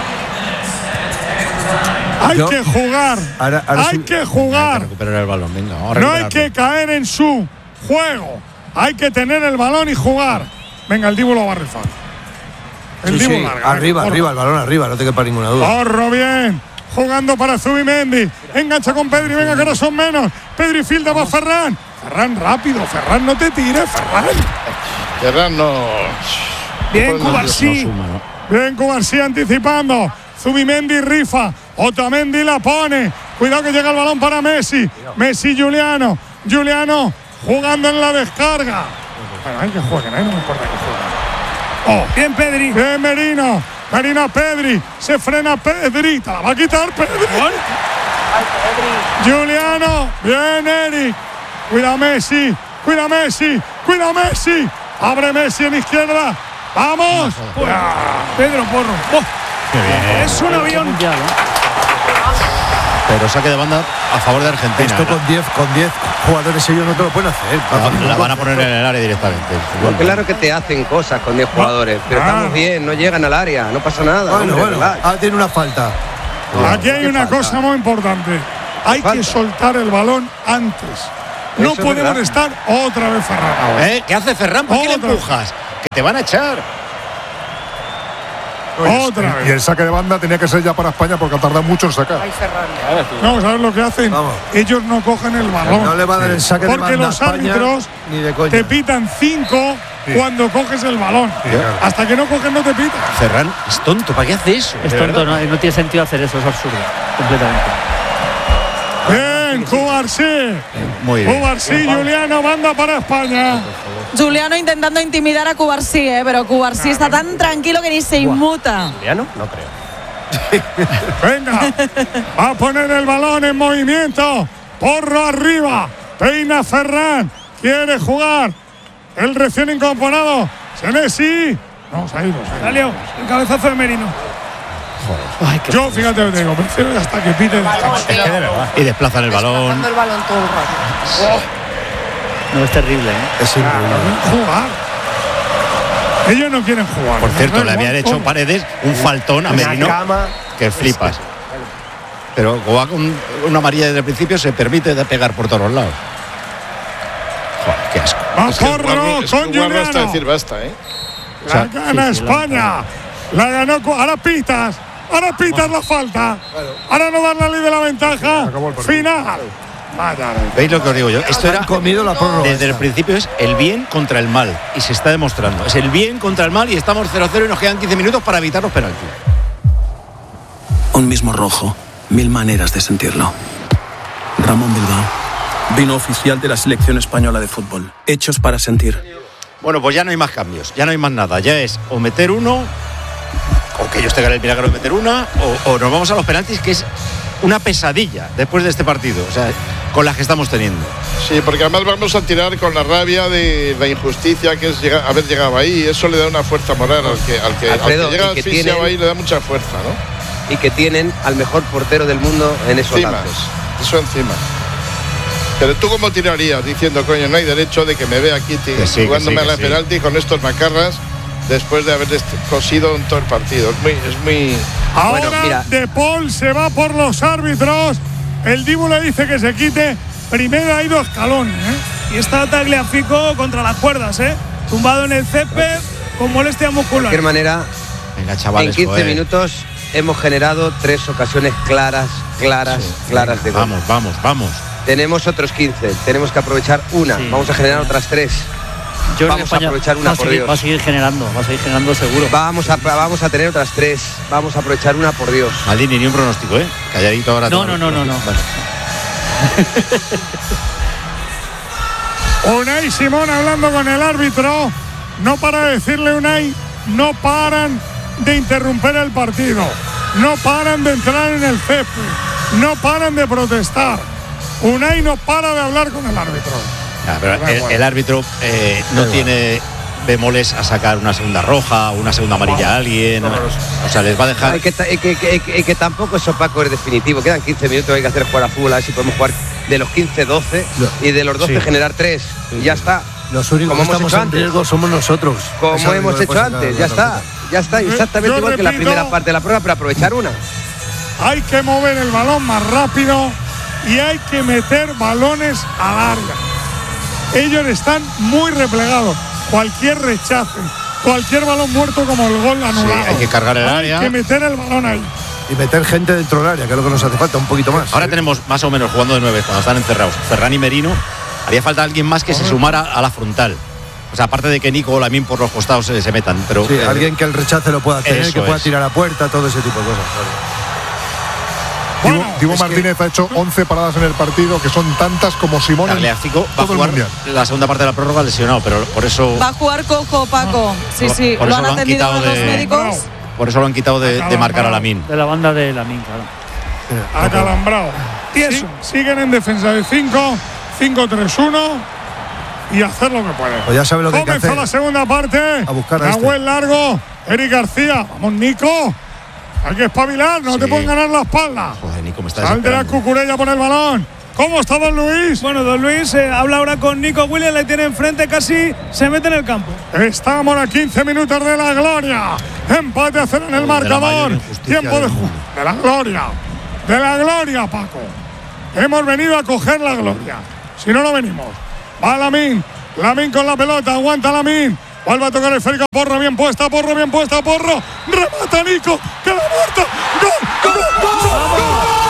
Hay que jugar. Hay que jugar. Recuperar el balón, venga. No hay que caer en su juego. Hay que tener el balón y jugar. Venga, el Dibu lo va a rifar. El Dibu larga. Arriba, el balón arriba, no te quepa ninguna duda. Corro bien. Jugando para Zubimendi. Engancha con Pedri. Venga, que ahora son menos. Pedri filda para Ferran. Ferran rápido. Ferran, no te tires, Ferran. Ferran no. Bien, Cubarsí. Bien, Cubarsí anticipando. Zubimendi rifa. Otamendi la pone. Cuidado que llega el balón para Messi. Messi, Juliano. Juliano jugando en la descarga. Bueno, hay que jueguen, no me importa que jueguen. Bien, Pedri. Bien, Merino. Merino a Pedri. Se frena Pedri. Te la va a quitar Pedri. Juliano. Bien, Eric. Cuida Messi. Cuida Messi. Cuida Messi. Abre Messi en izquierda. ¡Vamos! Pedro Porro. Es un avión. Pero saque de banda a favor de Argentina. Esto con 10 jugadores ellos no te lo pueden hacer. La van a poner en el área directamente. Claro que te hacen cosas con 10 jugadores, pero estamos bien, no llegan al área, no pasa nada. Bueno, tiene una falta. Aquí hay una cosa muy importante. Hay que soltar el balón antes. No podemos estar otra vez Ferran. ¿Qué hace Ferran? ¿Por qué le empujas? Que te van a echar. Otra vez. Y el saque de banda tenía que ser ya para España porque ha tardado mucho en sacar. No, ¿sabes lo que hacen? Ellos no cogen el balón. No le va a dar el saque de banda. Porque los árbitros te pitan 5 cuando coges el balón. Hasta que no coges no te pitan. Ferran es tonto, ¿para qué hace eso? Es tonto, no tiene sentido hacer eso, es absurdo. Completamente. Bien, Cubarsí. Muy bien. Cubarsí, Juliano, banda para España. Juliano intentando intimidar a Cubarsí, pero Cubarsí está tan tranquilo que ni se inmuta. ¿Juliano? No creo. Venga, va a poner el balón en movimiento. Porro arriba. Peina Ferran. Quiere jugar. El recién incorporado. Senesi. No, se ha ido. Salió el cabezazo de Merino. Ay, yo, fíjate, te digo, prefiero hasta que pite. Es que de verdad. Y desplazan el balón. El balón todo el rato. No, es terrible, Es increíble. Jugar. Ellos no quieren jugar. Por cierto, le habían hecho Paredes un faltón a Merino que flipas. Pero como va con una amarilla desde el principio, se permite de pegar por todos lados. Joder, qué asco. Porro con Juliano. Basta decir basta, La gana España. La ganó. Ahora pitas la falta. Ahora no dar la ley de la ventaja. Final. ¿Veis lo que os digo yo? Esto era comido la prórroga. Desde el principio es el bien contra el mal. Y se está demostrando. Es el bien contra el mal y estamos 0-0 y nos quedan 15 minutos para evitar los penaltis. Un mismo rojo. 1000 maneras de sentirlo. Ramón Bilbao. Vino oficial de la selección española de fútbol. Hechos para sentir. Bueno, pues ya no hay más cambios. Ya no hay más nada. Ya es o meter uno, o que ellos tengan el milagro de meter una, o nos vamos a los penaltis, que es una pesadilla después de este partido. O sea, con las que estamos teniendo. Sí, porque además vamos a tirar con la rabia de la injusticia que es haber llegado ahí. Eso le da una fuerza moral al que llega asfixiado ahí, le da mucha fuerza, ¿no? Y que tienen al mejor portero del mundo en esos lances. Eso encima. Pero tú cómo tirarías diciendo, coño, no hay derecho de que me vea aquí jugándome a la penalti con estos macarras después de haber cosido en todo el partido. Es muy. Ahora bueno, mira. De Paul se va por los árbitros. El Dibu le dice que se quite. Primero ha ido escalón, Y está Tagliafico contra las cuerdas, tumbado en el césped con molestia muscular. De cualquier manera, venga, chavales, en 15 minutos hemos generado 3 ocasiones claras de gol. Vamos. Tenemos otros 15, tenemos que aprovechar una. Vamos a generar otras 3. Vamos a aprovechar una, por Dios. Va a seguir generando seguro. Vamos a tener otras 3. Vamos a aprovechar una, por Dios. Maldini, ni un pronóstico, calladito ahora. No. Vale. Unai Simón hablando con el árbitro. No para de decirle, Unai, no paran de interrumpir el partido. No paran de entrar en el césped. No paran de protestar. Unai no para de hablar con el árbitro. Pero el árbitro no tiene bemoles a sacar una segunda roja, una segunda amarilla a alguien. O sea, les va a dejar. Que tampoco es opaco, es definitivo. Quedan 15 minutos, hay que hacer jugar a fútbol, a ver si podemos jugar de los 15, 12 y de los 12 generar 3. Y ya está. Los únicos que estamos en riesgo somos nosotros. Como hemos hecho antes, ya está. Exactamente igual que la primera parte de la prueba, pero aprovechar una. Hay que mover el balón más rápido y hay que meter balones al área. Ellos están muy replegados. Cualquier rechace, cualquier balón muerto como el gol anulado. Sí, hay que cargar el área. Hay que meter el balón ahí. Y meter gente dentro del área, que es lo que nos hace falta, un poquito más. Ahora tenemos más o menos jugando de 9 cuando están encerrados Ferran y Merino. Haría falta alguien más que se sumara a la frontal. O sea, aparte de que Nico o Lamine por los costados se metan. Pero, sí, alguien que el rechace lo pueda tener, que pueda tirar a puerta, todo ese tipo de cosas. Bueno, Dibu Martínez ha hecho 11 paradas en el partido, que son tantas como Simón. Tagliafico va a jugar la segunda parte de la prórroga lesionado, pero por eso. Va a jugar Coco, Paco. Sí. Por lo eso han atendido los médicos. Por eso lo han quitado de marcar a Lamine. De la banda de Lamine, claro. Acalambrado. Siguen en defensa de 5, 5-3-1 y hacer lo que pueden. Pues ya sabe lo que hay que hacer. Comenzó la segunda parte. A buscar a Nahuel Largo, Eric García. Vamos, Nico. Hay que espabilar, no te pueden ganar la espalda. Joder, Nico. como está Saldrá desesperando. Cucurella por el balón. ¿Cómo está Don Luis? Bueno, Don Luis habla ahora con Nico Williams, le tiene enfrente, casi se mete en el campo. Estamos a 15 minutos de la gloria. Empate a 0 en el marcador. Tiempo de la gloria. De la gloria, Paco. Hemos venido a coger la gloria. Si no, no venimos. Va Lamine. Lamine con la pelota. Aguanta Lamine. Vuelve a tocar el esférico. Porro bien puesta. Porro bien puesta. Porro. Remata Nico. Que la muerta. ¡Gol! ¡Gol! ¡Gol!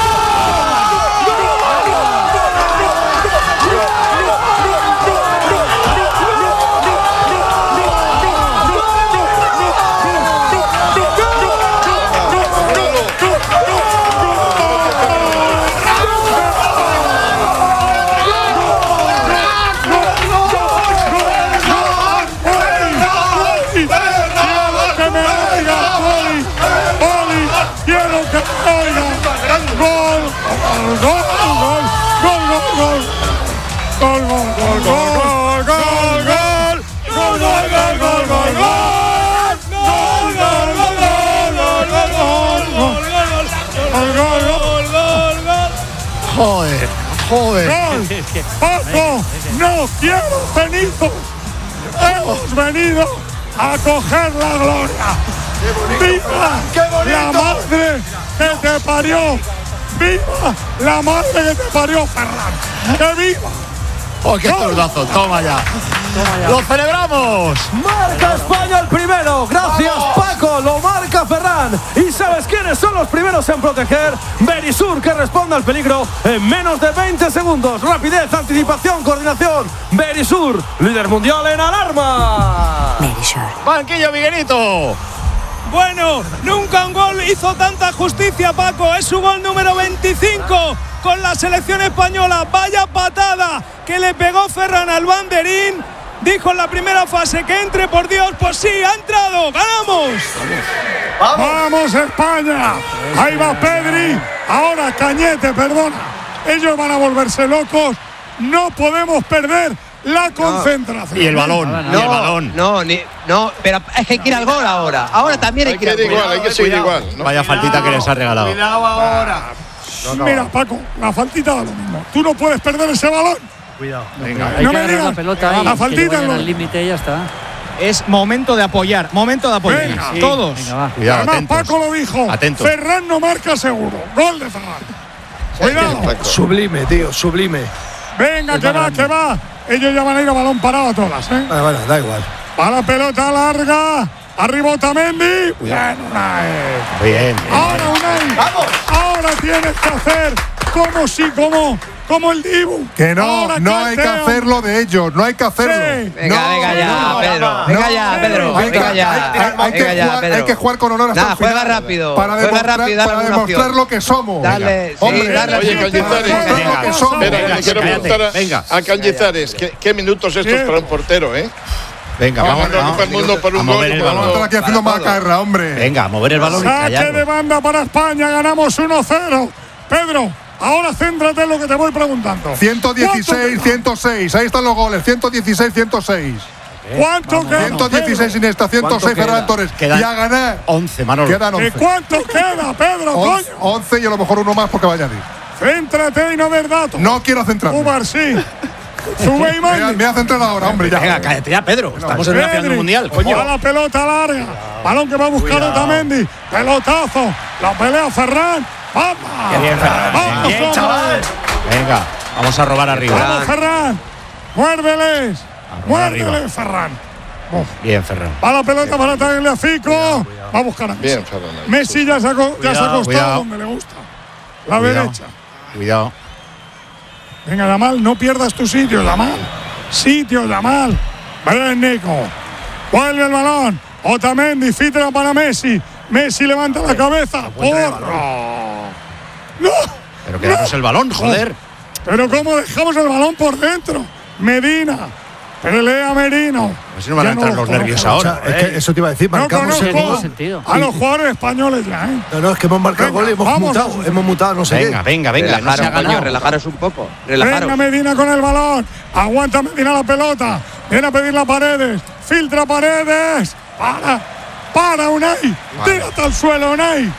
Joder. ¡Gol! ¡Paco! ¡No quiero cenizo! ¡Hemos venido a coger la gloria! ¡Viva la madre que te parió! ¡Viva la madre que te parió, Ferran! ¡Que viva! ¡Oh, qué tordazo! ¡Toma ya! ¡Lo celebramos! Marca España el primero. Gracias, Paco. Lo marca Ferran. ¿Y sabes quiénes son los primeros en proteger? Verisur, que responde al peligro en menos de 20 segundos. Rapidez, anticipación, coordinación. Verisur, líder mundial en alarma. Verisur. Banquillo, Miguelito. Bueno, nunca un gol hizo tanta justicia, Paco. Es su gol número 25 con la selección española. Vaya patada que le pegó Ferran al banderín. Dijo en la primera fase que entre, por Dios. Pues sí, ha entrado. ¡Ganamos! ¡Vamos, España! Ahí va Pedri. Ahora Cañete, perdona. Ellos van a volverse locos. No podemos perder la concentración. Y el balón. No, y el balón. No, pero es que hay que ir al gol ahora. Ahora también hay que ir al gol. Hay que seguir igual. ¿No? Vaya faltita que les ha regalado. Cuidado ahora. Mira, Paco, la faltita da lo mismo. Tú no puedes perder ese balón. Cuidado. Venga. Hay No que me agarrar digas. la pelota ahí, La que faltita vayan no. al límite y ya está. Es momento de apoyar, momento de apoyar. Venga. Sí, Todos. venga, va. Cuidado, Además, atentos. Paco lo dijo. Atentos. Ferran no marca seguro. Gol de Ferran. Cuidado. Sublime, tío, sublime. Venga, que va, que va. Ellos ya van a ir a balón parado a todas, ¿eh? Bueno, da igual. Va la pelota larga. Arriba Otamendi. Bien, Unai. Bien. Ahora Unai. ¡Vamos! Ahora tienes que hacer como el Dibu. Que no, Ahora no hay que cantean. hacerlo de ellos, no hay que hacerlo. Sí. Venga ya, Pedro. Venga ya, Pedro. Hay que- Venga ya. hay que Venga ya, jugar- Pedro. hay que jugar con honor hasta Nada, el final. juega rápido. Para Juega demostrar, rápido y dale para una demostrar opción. lo que somos. Dale, sí, Hombre, dale. Oye, Venga, Cañizares, venga, lo que somos. espera, le quiero preguntar venga. a Cañizares, ¿qué minutos estos Bien. para un portero, eh? Venga, vamos, Cuando vamos. todo el mundo por A un mover gol. el cuando- balón. Están aquí haciendo macarra, hombre. Venga, a mover el balón y Saque de callarlo. banda para España. Ganamos 1-0. Pedro, ahora céntrate en lo que te voy preguntando. 116, 106. Ahí están los goles. 116, 106. ¿Cuánto queda? 116 Iniesta, 106 queda? Ferran Torres. Quedan Y a ganar. 11, Manolo. Quedan ¿Y 11. cuánto queda, Pedro? 11, Coño. 11 y a lo mejor uno más porque vaya a ir. Céntrate y no des datos. No quiero centrarme. Ubar, sí. Sube y Me voy a centrar ahora, hombre. Ya. Venga, cállate ya, Pedro. Estamos en una final del mundial, Va coño. la pelota larga. Balón que va a buscar Otamendi. Pelotazo. La pelea Ferran. ¡Vamos! Qué bien, Ferran. ¡Vamos, Bien, hombre! chaval. Venga, vamos a robar arriba. ¡Vamos, Ferran! ¡Muérdeles! robar arriba. ¡Muérdeles, Ferran! Bien, Ferran. Va la pelota para Tagliafico. Va a buscar a Messi. Bien, Ferran. Messi ya se ha acostado cuidado. donde le gusta. La Cuidado. derecha. Cuidado. Venga, Yamal, no pierdas tu sitio, Yamal. Sitio, Yamal. Bien, Nico. Vuelve el balón. Otamendi, filtra para Messi. Messi levanta la cabeza. ¡Porro! ¡No! Pero quedamos el balón, joder. Pero ¿cómo dejamos el balón por dentro? Medina. Pelea Merino. A ver si nos van a Ya no entrar lo los nervios conozco. ahora. Es que eso te iba a decir, No marcamos el conozco gol. sentido. a los jugadores españoles ya, ¿eh? No, es que hemos marcado Venga, gol y hemos vamos. mutado, no sé Venga, qué. venga, venga. No se ha Relajaros, coño, ganado. relajaros un poco. Venga Relajaros. Medina con el balón. Aguanta Medina la pelota. Viene a pedirla a Paredes. Filtra Paredes. Para Unai. Tírate al suelo, Unai.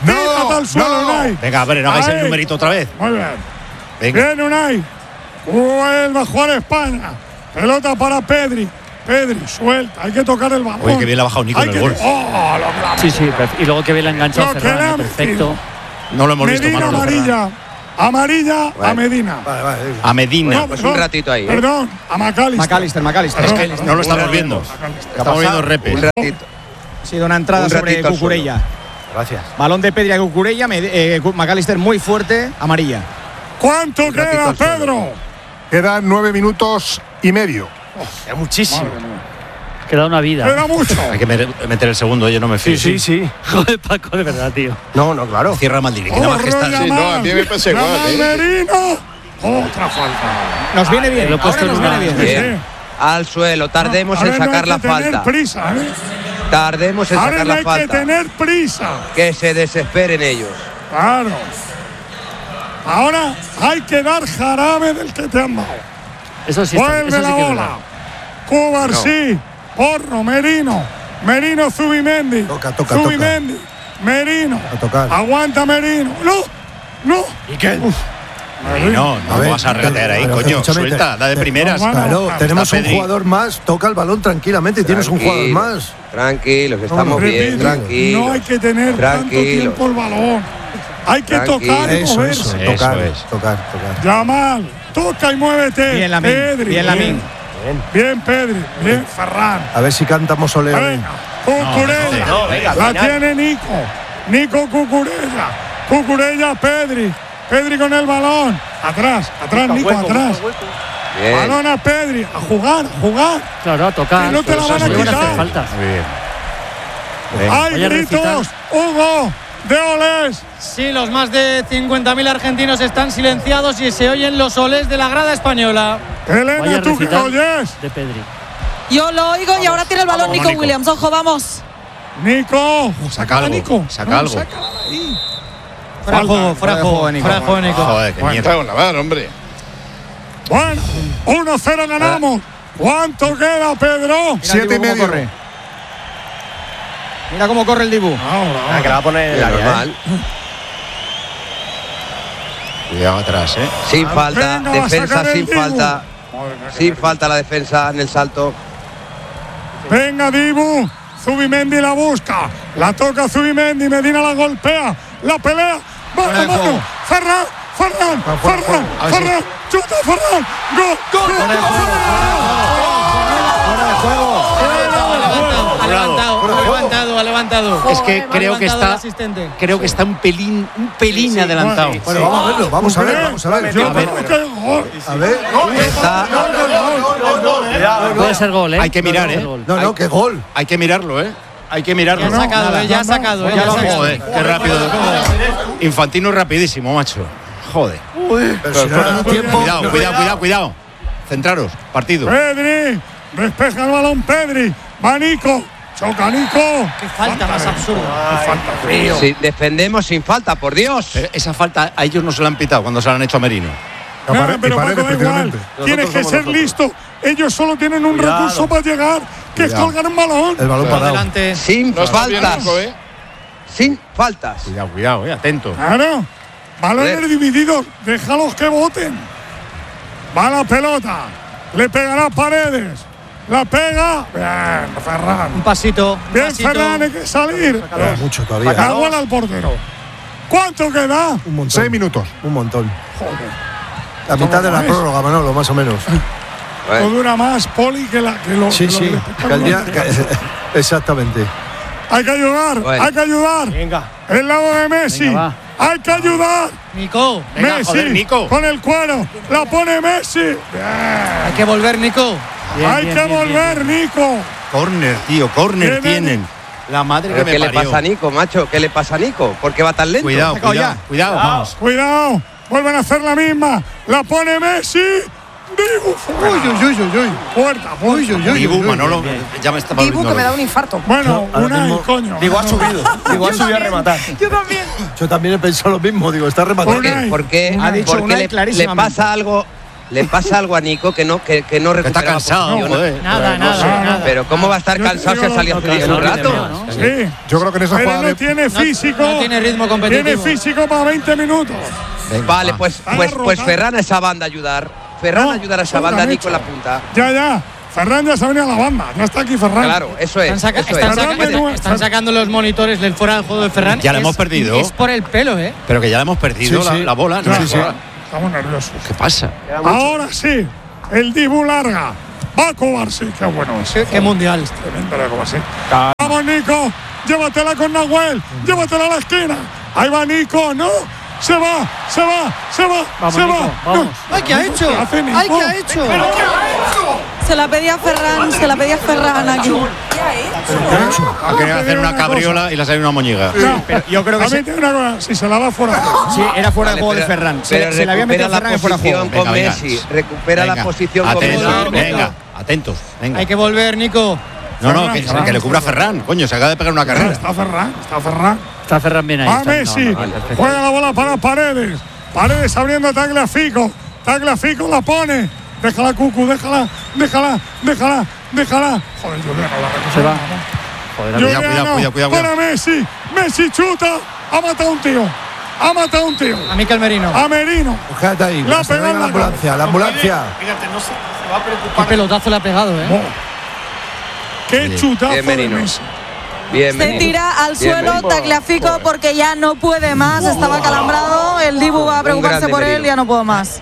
Tírate al suelo, Unai. Venga, a ver, no hagáis el numerito otra vez. Muy bien. Venga. Bien, Unai. Vuelve a jugar España. Pelota para Pedri. Pedri, suelta. Hay que tocar el balón. Oye, que bien le ha bajado Nico en el gol. Sí, y luego que bien le ha enganchado Ferran, perfecto. No lo hemos visto, Medina, Manolo. amarilla a Medina. A Medina. No, pues un ratito ahí. Perdón, a McAllister. McAllister. Es que no lo estamos viendo. Estamos viendo repes. Un ratito. Ha sido una entrada sobre Cucurella. Gracias. Balón de Pedri a Cucurella. McAllister muy fuerte, amarilla. ¿Cuánto queda, Pedro? Quedan 9 minutos y medio. Es muchísimo. Queda una vida. Queda mucho. Hay que meter el segundo, yo no me fío. Sí. Joder, Paco, de verdad, tío. No, claro. Cierra Maldini, que nada más que está. Sí, no, a mí me pasa igual. Merino. Otra falta. Nos viene bien. Lo he puesto Ahora en nos una. viene bien. Bien. Al suelo. Tardemos en Ahora no sacar hay la que tener falta. prisa, ¿eh? Tardemos en Ahora sacar no la hay que falta. tener prisa. Que se desesperen ellos. Claro. Ahora hay que dar jarabe del que te han dado. Eso sí, Vuelve eso sí la que es bola. verdad. Cubarsí. Porro. Merino. Zubimendi. Toca. Zubimendi. Merino. A tocar. Aguanta Merino. No. ¿Y qué? No A ver, vas a regatear ahí, pero coño. escúchame, Suelta, da de primeras. Claro, tenemos un Pedri. jugador más. Toca el balón tranquilamente y tienes un jugador más. Tranquilos, que estamos bien. Repito, Tranquilos. no hay que tener tanto Tranquilo. tiempo el balón. Hay que Tranquilo. tocar y Eso, moverse. tocar. Yamal, toca y muévete. Bien, Lamine. Pedri, Bien, Lamine. Bien, Pedri. Bien, Ferran. A ver si cantamos Ole. Venga, Cucurella. No, venga, La final. tiene Nico Cucurella. Cucurella, Pedri. Pedri con el balón. Atrás, Nico, atrás. Bien. Balón a Pedri. A jugar. Claro, a tocar. Que no te la van a No van a hacer quitar. faltas. Muy bien. Venga. Hay Vaya gritos, recital. Hugo, de olés. Sí, los más de 50.000 argentinos están silenciados y se oyen los olés de la grada española. Elena, Vaya ¿tú qué recital oyes? de Pedri. Yo lo oigo y ahora tiene el balón Vamos, Nico Nico. Williams. Ojo, vamos. Nico, Saca algo, Nico. saca algo. ahí. Fuera de juego, fuera de juego, Nico. fuera de juego, Nico. Joder, qué Me mierda. cago en la mar, hombre. Bueno, 1-0 ganamos. ¿Cuánto queda, Pedro? Mira el 7 y Dibu cómo medio. corre. Mira cómo corre el Dibu. Ah, que la va a poner en el área. Normal. Cuidado atrás, Sin falta. Venga, va a Defensa sacar el sin Dibu. falta. Sin falta la defensa en el salto. Venga, Dibu. Zubimendi la busca. La toca Zubimendi. Medina la golpea. La pelea. Mano a mano. Ferran. Chuta, Ferran. Gol. Ha levantado. Es que creo que está un pelín adelantado. Bueno, vamos a ver. Yo creo que gol. A ver. Está. Puede ser gol, ¿eh? Hay que mirar, Puede ¿eh? ser gol. No, qué gol. Hay que mirarlo, ¿eh? Hay que mirarlo. Ya ha sacado, ya ha sacado. Joder, qué rápido. Infantino rapidísimo, macho. Joder. Pero si no le da tiempo. Cuidado. Centraros, partido. Pedri. Despeja el balón, Pedri. Va Nico. Choca Nico. Qué falta más absurda. Sí, defendemos sin falta, por Dios. Pero esa falta a ellos no se la han pitado cuando se la han hecho a Merino. Nada, pero Paredes, Paco, da igual. precisamente. Tienes que ser listo. Ellos solo tienen un recurso para llegar, que es colgar un balón. El balón parado. Adelante. Sin No está bien, faltas. Nico, ¿eh? Sin faltas. Cuidado, atento. Claro. Balones divididos. Déjalos que voten. Va la pelota. Le pegará Paredes. La pega. Bien, Ferran. Un pasito. Bien, Ferran, hay que salir. Mucho todavía. Aguanta al portero. ¿Cuánto queda? Un montón. 6 minutos. Un montón. Joder. La mitad de la prórroga, Manolo, más o menos. No dura más, Poli, que lo. Sí. que lo- Que el día- exactamente. Hay que ayudar, Bueno. hay que ayudar. Venga. El lado de Messi. Venga, va. Hay que ayudar. Nico. Venga, Messi joder, Nico. con el cuero. La pone Messi. Bien. Hay que volver, Nico. Hay que volver, Nico. Corner, tío, corner tienen. La madre ¿Pero que qué me le parió. pasa a Nico, macho? ¿Qué le pasa a Nico? ¿Por qué va tan lento? Cuidado. Vamos. Cuidado. Vuelven a hacer la misma. La pone Messi. Dibu. Puerta. Dibu, Manolo, ya me está Dibu, que me da un infarto. Bueno, ahora Unai, mismo- coño. Digo, ha subido. Digo, ha subido a rematar. Yo también. Yo también he pensado lo mismo, digo, está rematando. Unai. ¿Por qué, Ha dicho por qué Unai le clarísimamente. pasa algo Le pasa algo a Nico que no recupera. Está cansado, joder. Nada. Pero ¿cómo va a estar cansado si ha salido hace un rato? Sí. Yo creo que en esa Pero jugada no tiene físico. No tiene ritmo competitivo. Tiene físico para 20 minutos. Venga, Vale, va. pues Ferran a esa banda ayudar. Ferran ayudar a esa banda, Nico en la punta. Ya. Ferran ya se ha venido a la banda. Ya está aquí Ferran. Claro, eso es. Están sacando los monitores del fuera del juego de Ferran. Ya la hemos perdido. Es por el pelo, ¿eh? Pero que ya la hemos perdido, la bola. ¿No? Sí. Estamos nerviosos. ¿Qué pasa? Ahora sí. El Dibu larga. Va a Kovacic. Qué bueno es. Qué mundial. Tremendo la Kovacic. Vamos, Nico. Llévatela con Nahuel. Llévatela a la esquina. Ahí va Nico. No. Se va. Vamos, Nico, vamos. ¡Ay, qué ha hecho! ¡Ay, qué ha hecho! Se la pedía Ferran aquí. Ha querido hacer una cabriola y le ha salido una moñiga. Pero yo creo que si se la da fuera. Sí, era fuera de juego de Ferran. Se le había metido a Ferran en fuera de juego. Con Messi. Recupera la posición con Messi. Atentos. Venga. Hay que volver, Nico. No, que le cubra Ferran. Coño, se acaba de pegar una carrera. Está Ferran. Está Ferran bien ahí. A Messi. Juega la bola para Paredes. Paredes abriendo Tagliafico. Tagliafico la pone. Déjala, Cucu, déjala. Joder, Juliano la recupera. Se va. Joder, cuidado. Para Messi. Messi chuta. Ha matado a un tío. A Mikel Merino. A Merino. Fíjate ahí. La pegó en la ambulancia. La ambulancia. Fíjate, no se va a preocupar. Qué pelotazo le ha pegado, ¿eh? Qué chutazo de Merino. Messi. Se tira al suelo Tagliafico porque ya no puede más, estaba calambrado. El Dibu va a preocuparse por él, ya no puedo más.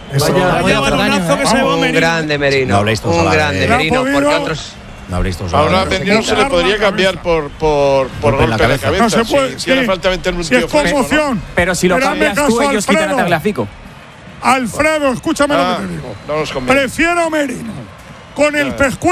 Un grande Merino. No habléis todos un a la grande vez. Merino, porque otros. No habléis todos a la Ahora vez. Merino se le podría cambiar por golpe en la cabeza. No se puede. Si hace falta meterle un Si es tío fresco, conmoción. ¿no? Pero si lo cambias tú, ellos quitan a Tagliafico. Alfredo, escúchame lo que te digo. No nos conviene. Prefiero a Merino con el pescuezo